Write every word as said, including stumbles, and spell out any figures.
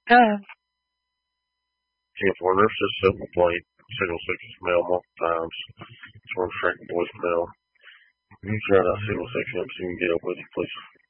Uh, ten four, nurse just set the plate. Signal six is mail multiple times. Storm strike voicemail. You try that signal six up so you can get up with you, please.